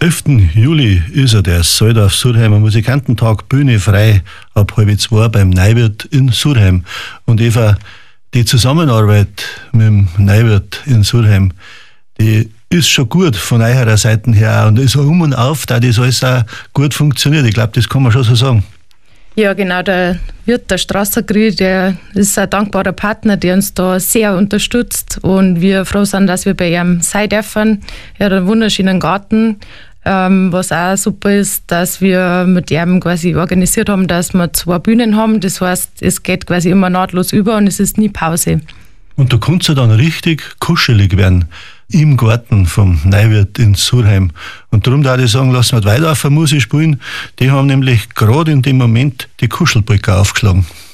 11. Juli ist der Soldorf Surheim Musikantentag, Bühne frei ab 1:30 beim Neuwirt in Surheim. Und Eva, die Zusammenarbeit mit dem Neuwirt in Surheim, die ist schon gut von eurer Seite her und ist um und auf, da das alles auch gut funktioniert. Ich glaube, das kann man schon so sagen. Ja, genau, der Wirt, der Strassergrill, der ist ein dankbarer Partner, der uns da sehr unterstützt und wir froh sind, dass wir bei ihm sein dürfen. Er hat einen wunderschönen Garten, was auch super ist, dass wir mit ihm quasi organisiert haben, dass wir 2 Bühnen haben. Das heißt, es geht quasi immer nahtlos über und es ist nie Pause. Und da kannst du dann richtig kuschelig werden im Garten vom Neuwirt in Surheim. Und darum darf ich sagen, lassen wir weiter auf der Musik spielen. Die haben nämlich gerade in dem Moment die Kuschelbrücke aufgeschlagen.